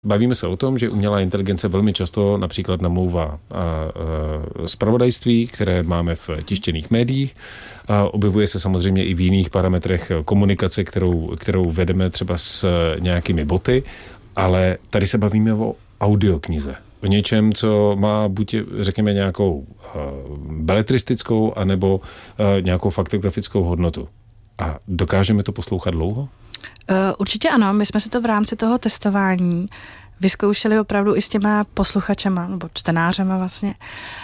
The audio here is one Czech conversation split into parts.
Bavíme se o tom, že umělá inteligence velmi často například namlouvá zpravodajství, které máme v tištěných médiích. Objevuje se samozřejmě i v jiných parametrech komunikace, kterou vedeme třeba s nějakými boty, ale tady se bavíme o audioknize. O něčem, co má buď, řekněme, nějakou beletristickou, anebo nějakou faktografickou hodnotu. A dokážeme to poslouchat dlouho? Určitě ano, my jsme si to v rámci toho testování vyzkoušeli opravdu i s těma posluchačema, nebo čtenářema vlastně,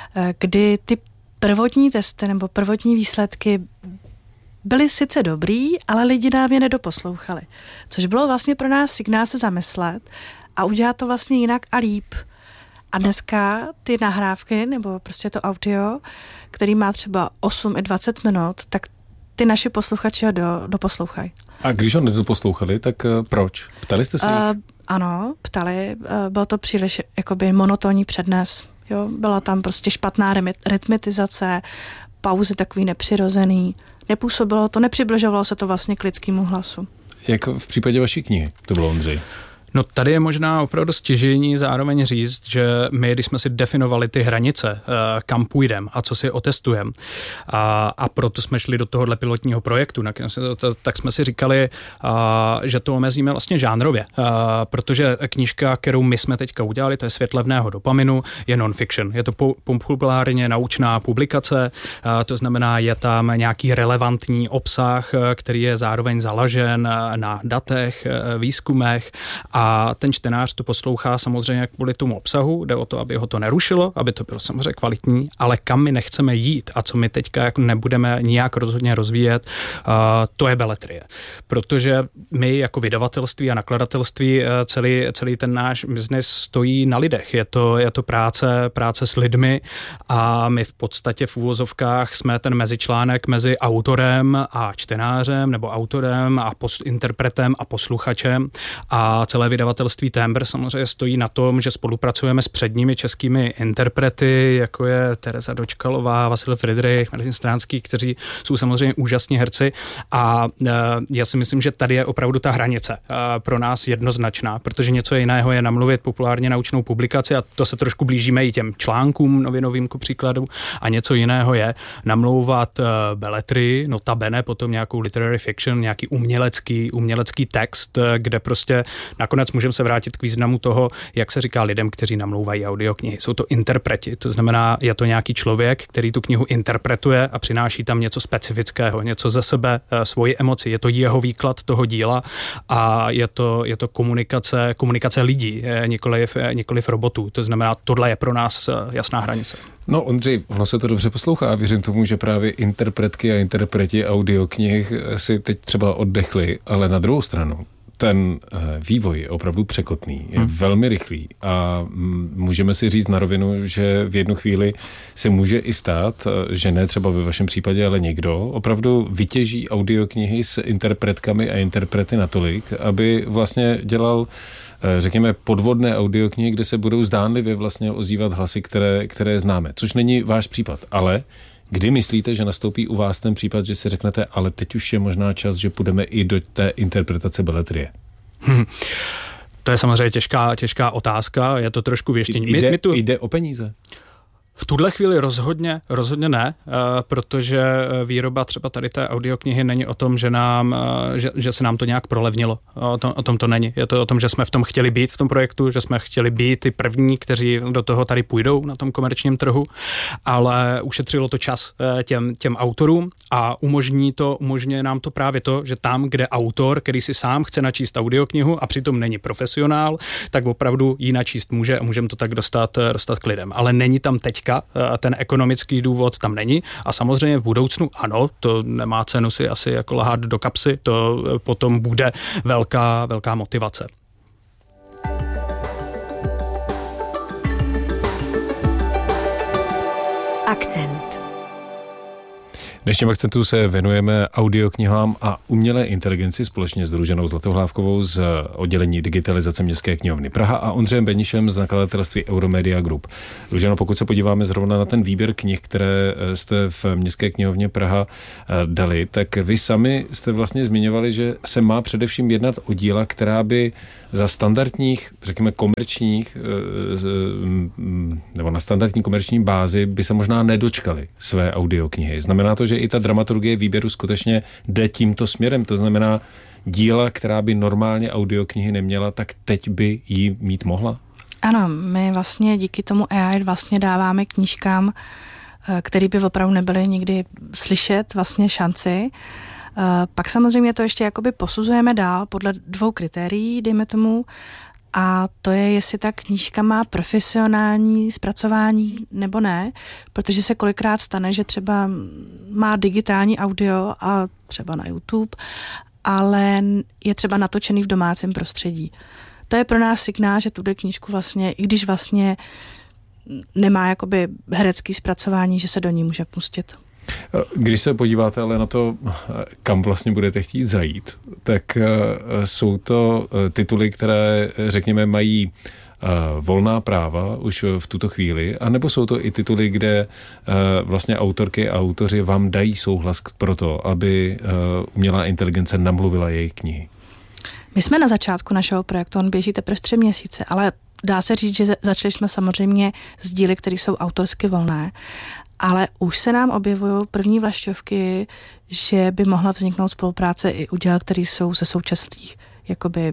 kdy ty prvotní testy nebo prvotní výsledky byly sice dobrý, ale lidi nám je nedoposlouchali. Což bylo vlastně pro nás signál se zamyslet a udělat to vlastně jinak a líp. A dneska ty nahrávky, nebo prostě to audio, který má třeba 8 i 20 minut, tak ty naši posluchači ho doposlouchají. A když ho nedoposlouchali, tak proč? Ptali jste se jich? Ano, ptali. Bylo to příliš jakoby monotónní přednes. Jo? Byla tam prostě špatná rytmitizace, pauzy takový nepřirozený. Nepůsobilo to, nepřibližovalo se to vlastně k lidskému hlasu. Jak v případě vaší knihy to bylo, Ondřej? No tady je možná opravdu stěžejní zároveň říct, že my, když jsme si definovali ty hranice, kam půjdeme a co si otestujeme, a proto jsme šli do tohohle pilotního projektu, tak jsme si říkali, že to omezíme vlastně žánrově, protože knížka, kterou my jsme teďka udělali, to je Svět levného dopaminu, je non-fiction. Je to populárně naučná publikace, to znamená, je tam nějaký relevantní obsah, který je zároveň založen na datech, výzkumech, a ten čtenář to poslouchá samozřejmě kvůli tomu obsahu, jde o to, aby ho to nerušilo, aby to bylo samozřejmě kvalitní, ale kam my nechceme jít a co my teďka jako nebudeme nijak rozhodně rozvíjet, to je beletrie. Protože my jako vydavatelství a nakladatelství celý ten náš biznes stojí na lidech. Je to práce s lidmi a my v podstatě v uvozovkách jsme ten mezičlánek mezi autorem a čtenářem, nebo autorem a interpretem a posluchačem, a celé vydavatelství Tembr samozřejmě stojí na tom, že spolupracujeme s předními českými interprety, jako je Tereza Dočkalová, Vasil Fridrich, Martin Stránský, kteří jsou samozřejmě úžasní herci, a já si myslím, že tady je opravdu ta hranice pro nás jednoznačná, protože něco jiného je namluvit populárně naučnou publikaci, a to se trošku blížíme i těm článkům novinovým ku příkladu, a něco jiného je namlouvat beletrii, notabene potom nějakou literary fiction, nějaký umělecký text, kde prostě nakonec můžeme se vrátit k významu toho, jak se říká lidem, kteří namlouvají audioknihy. Jsou to interpreti, to znamená, je to nějaký člověk, který tu knihu interpretuje a přináší tam něco specifického, něco ze sebe, svoji emoci. Je to jeho výklad toho díla a je to komunikace lidí, nikoliv robotů. To znamená, tohle je pro nás jasná hranice. No, Ondřej, ono se to dobře poslouchá a věřím tomu, že právě interpretky a interpreti audioknih si teď třeba oddechli, ale na druhou stranu ten vývoj je opravdu překotný, je velmi rychlý a můžeme si říct na rovinu, že v jednu chvíli se může i stát, že ne třeba ve vašem případě, ale někdo opravdu vytěží audioknihy s interpretkami a interprety natolik, aby vlastně dělal, řekněme, podvodné audioknihy, kde se budou zdánlivě vlastně ozývat hlasy, které známe, což není váš případ, ale kdy myslíte, že nastoupí u vás ten případ, že si řeknete, ale teď už je možná čas, že půjdeme i do té interpretace beletrie? To je samozřejmě těžká otázka, je to trošku věštění. Jde o peníze? V tuhle chvíli rozhodně ne, protože výroba třeba tady té audioknihy není o tom, že se nám to nějak prolevnilo. O tom to není. Je to o tom, že jsme v tom chtěli být v tom projektu, že jsme chtěli být ty první, kteří do toho tady půjdou na tom komerčním trhu, ale ušetřilo to čas těm autorům a umožňuje nám to právě to, že tam, kde autor, který si sám chce načíst audioknihu a přitom není profesionál, tak opravdu ji načíst může a můžeme to tak dostat k lidem. Ale není tam teďka ten ekonomický důvod tam není a samozřejmě v budoucnu ano, to nemá cenu si asi jako lhát do kapsy, to potom bude velká motivace. Akcent. dnešním akcentu se věnujeme audioknihám a umělé inteligenci společně s Růženou Zlatohlávkovou z oddělení digitalizace Městské knihovny Praha a Ondřejem Benišem z nakladatelství Euromedia Group. Růženo, pokud se podíváme zrovna na ten výběr knih, které jste v Městské knihovně Praha dali, tak vy sami jste vlastně zmiňovali, že se má především jednat o díla, která by za standardních, řekněme komerčních, nebo na standardní komerční bázi by se možná nedočkali své audioknihy. Znamená to, že i ta dramaturgie výběru skutečně jde tímto směrem. To znamená díla, která by normálně audioknihy neměla, tak teď by ji mít mohla? Ano, my vlastně díky tomu AI vlastně dáváme knížkám, které by opravdu nebyly nikdy slyšet, vlastně šanci. Pak samozřejmě to ještě jakoby posuzujeme dál podle 2 kritérií, dejme tomu, a to je, jestli ta knížka má profesionální zpracování nebo ne, protože se kolikrát stane, že třeba má digitální audio a třeba na YouTube, ale je třeba natočený v domácím prostředí. To je pro nás signál, že tuhle knížku vlastně, i když vlastně nemá jakoby herecký zpracování, že se do ní může pustit. Když se podíváte ale na to, kam vlastně budete chtít zajít, tak jsou to tituly, které, řekněme, mají volná práva už v tuto chvíli, anebo jsou to i tituly, kde vlastně autorky a autoři vám dají souhlas pro to, aby umělá inteligence namluvila jejich knihy? My jsme na začátku našeho projektu, on běží teprve 3 měsíce, ale dá se říct, že začali jsme samozřejmě s díly, které jsou autorsky volné, ale už se nám objevují první vlašťovky, že by mohla vzniknout spolupráce i u děl, které jsou ze současných, jakoby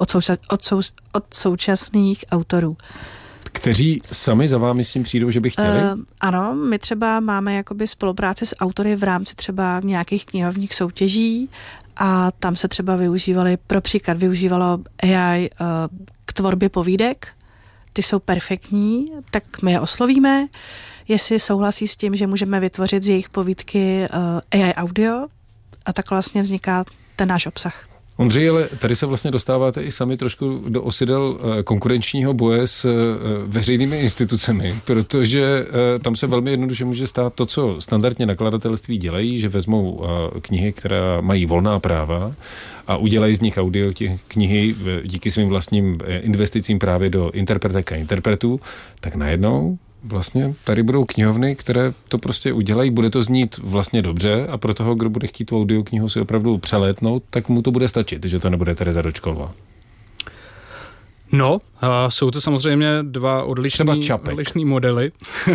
od současných autorů. Kteří sami za vámi s tím přijdou, že by chtěli? Ano, my třeba máme jakoby spolupráci s autory v rámci třeba nějakých knihovních soutěží a tam se třeba využívalo AI k tvorbě povídek. Ty jsou perfektní, tak my je oslovíme, jestli souhlasí s tím, že můžeme vytvořit z jejich povídky AI audio a tak vlastně vzniká ten náš obsah. Ondřej, ale tady se vlastně dostáváte i sami trošku do osidel konkurenčního boje s veřejnými institucemi, protože tam se velmi jednoduše může stát to, co standardně nakladatelství dělají, že vezmou knihy, které mají volná práva a udělají z nich audio knihy díky svým vlastním investicím právě do interpretek a interpretů, tak najednou vlastně tady budou knihovny, které to prostě udělají, bude to znít vlastně dobře a pro toho, kdo bude chtít tu audioknihu si opravdu přelétnout, tak mu to bude stačit, že to nebude Tereza Dočkolová. No, jsou to samozřejmě 2 odlišný modely.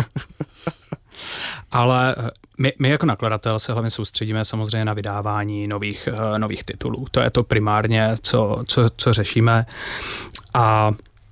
Ale my jako nakladatel se hlavně soustředíme samozřejmě na vydávání nových titulů. To je to primárně, co řešíme. A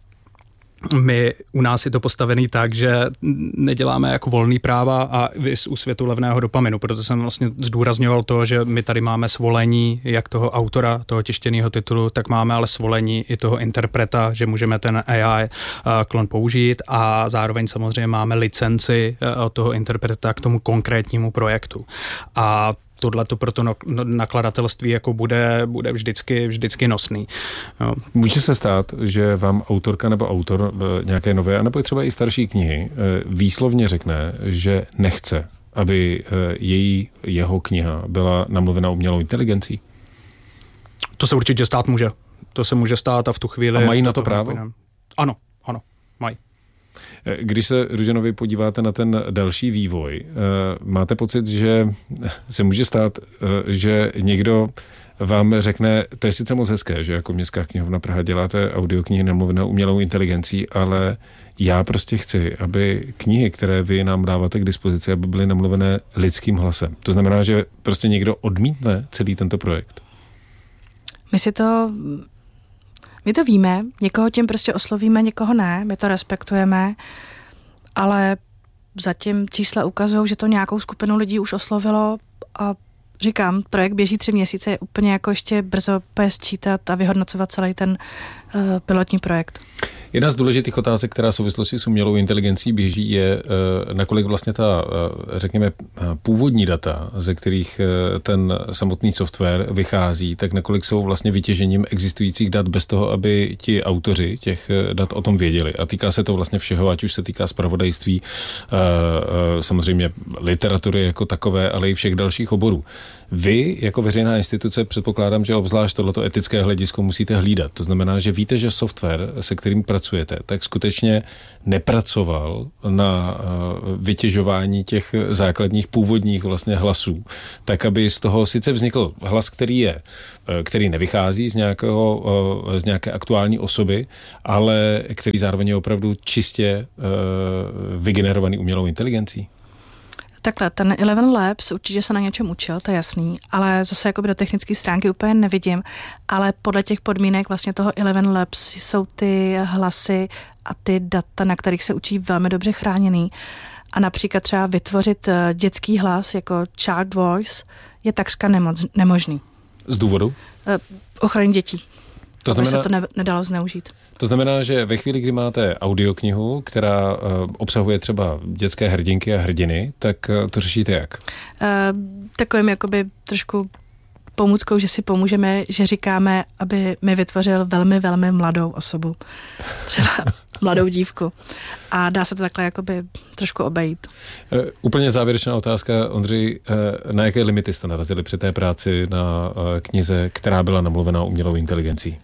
u nás je to postavený tak, že neděláme jako volný práva a vys u světu levného dopaminu, proto jsem vlastně zdůrazňoval to, že my tady máme svolení jak toho autora, toho tištěného titulu, tak máme ale svolení i toho interpreta, že můžeme ten AI klon použít a zároveň samozřejmě máme licenci od toho interpreta k tomu konkrétnímu projektu. A tohleto pro to nakladatelství jako bude vždycky nosný. No. Může se stát, že vám autorka nebo autor nějaké nové, anebo třeba i starší knihy výslovně řekne, že nechce, aby jeho kniha byla namluvena umělou inteligencí? To se určitě stát může. To se může stát a v tu chvíli... A mají na to právo? Ano, mají. Když se, Růženovi, podíváte na ten další vývoj, máte pocit, že se může stát, že někdo vám řekne, to je sice moc hezké, že jako Městská knihovna Praha děláte audioknihy namluvené umělou inteligencí, ale já prostě chci, aby knihy, které vy nám dáváte k dispozici, aby byly namluvené lidským hlasem. To znamená, že prostě někdo odmítne celý tento projekt. My to víme, někoho tím prostě oslovíme, někoho ne, my to respektujeme, ale zatím čísla ukazují, že to nějakou skupinu lidí už oslovilo a říkám, projekt běží 3 měsíce, je úplně jako ještě brzo sčítat a vyhodnocovat celý ten pilotní projekt. Jedna z důležitých otázek, která v souvislosti s umělou inteligencí běží, je, nakolik vlastně ta, řekněme, původní data, ze kterých ten samotný software vychází, tak nakolik jsou vlastně vytěžením existujících dat bez toho, aby ti autoři těch dat o tom věděli. A týká se to vlastně všeho, ať už se týká zpravodajství, samozřejmě literatury jako takové, ale i všech dalších oborů. Vy jako veřejná instituce předpokládám, že obzvlášť tohleto etické hledisko musíte hlídat. To znamená, že víte, že software, se kterým pracujete, tak skutečně nepracoval na vytěžování těch základních původních vlastně hlasů, tak aby z toho sice vznikl hlas, který nevychází z nějaké aktuální osoby, ale který zároveň je opravdu čistě vygenerovaný umělou inteligencí. Takhle, ten Eleven Labs určitě se na něčem učil, to je jasný, ale zase jakoby do technické stránky úplně nevidím, ale podle těch podmínek vlastně toho Eleven Labs jsou ty hlasy a ty data, na kterých se učí, velmi dobře chráněný. A například třeba vytvořit dětský hlas jako child voice je takřka nemožný. Z důvodu? Ochrany dětí. To znamená, aby se to nedalo zneužít. To znamená, že ve chvíli, kdy máte audioknihu, která obsahuje třeba dětské hrdinky a hrdiny, tak to řešíte jak? Takovým jakoby trošku pomůckou, že si pomůžeme, že říkáme, aby mi vytvořil velmi, velmi mladou osobu. Třeba mladou dívku. A dá se to takhle jakoby trošku obejít. Úplně závěrečná otázka, Ondřej, na jaké limity jste narazili při té práci na knize, která byla namluvená umělou inteligencí?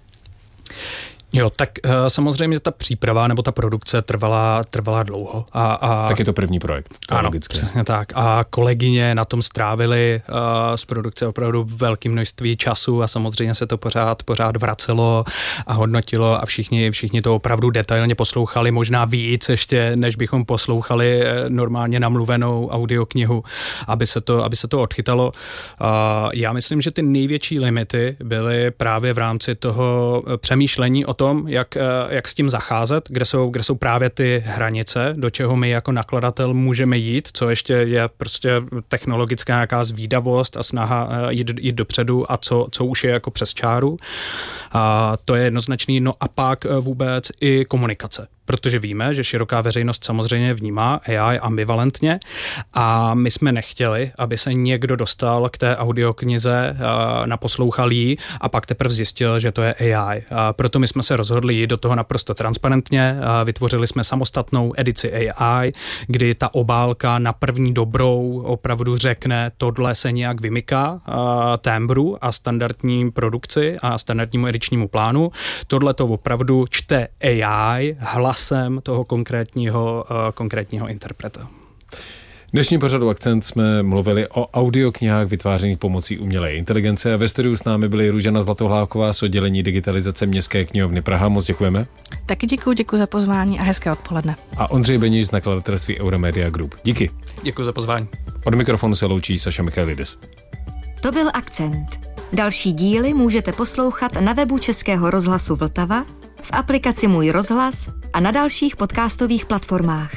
Jo, tak samozřejmě ta příprava nebo ta produkce trvala dlouho. Tak je to první projekt. Ano, přesně tak. A kolegyně na tom strávili z produkce opravdu velké množství času a samozřejmě se to pořád vracelo a hodnotilo a všichni to opravdu detailně poslouchali, možná víc ještě, než bychom poslouchali normálně namluvenou audioknihu, aby se to odchytalo. Já myslím, že ty největší limity byly právě v rámci toho přemýšlení o tom, jak s tím zacházet, kde jsou právě ty hranice, do čeho my jako nakladatel můžeme jít, co ještě je prostě technologická nějaká zvídavost a snaha jít dopředu a co už je jako přes čáru. A to je jednoznačný. No a pak vůbec i komunikace. Protože víme, že široká veřejnost samozřejmě vnímá AI ambivalentně a my jsme nechtěli, aby se někdo dostal k té audioknize, naposlouchal jí a pak teprve zjistil, že to je AI. A proto my jsme se rozhodli jít do toho naprosto transparentně. Vytvořili jsme samostatnou edici AI, kdy ta obálka na první dobrou opravdu řekne, tohle se nějak vymyká tembru a standardní produkci a standardnímu edičnímu plánu. Tohle to opravdu čte AI hlasem toho konkrétního interpreta. V dnešním pořadu Akcent jsme mluvili o audioknihách vytvářených pomocí umělé inteligence a ve studiu s námi byly Růžena Zlatohlávková z oddělení digitalizace Městské knihovny Praha. Moc děkujeme. Taky děkuji za pozvání a hezké odpoledne. A Ondřej Beníš z nakladatelství Euromedia Group. Díky. Děkuji za pozvání. Od mikrofonu se loučí Saša Michailidis. To byl Akcent. Další díly můžete poslouchat na webu Českého rozhlasu Vltava, v aplikaci Můj rozhlas a na dalších podcastových platformách.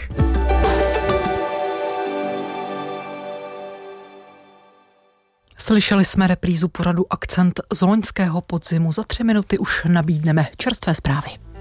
Slyšeli jsme reprízu pořadu Akcent z loňského podzimu. Za 3 minuty už nabídneme čerstvé zprávy.